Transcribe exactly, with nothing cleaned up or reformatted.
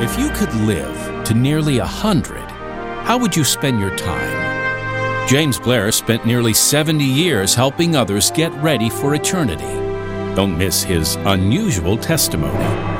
If you could live to nearly a hundred, how would you spend your time? James Blair spent nearly seventy years helping others get ready for eternity. Don't miss his unusual testimony.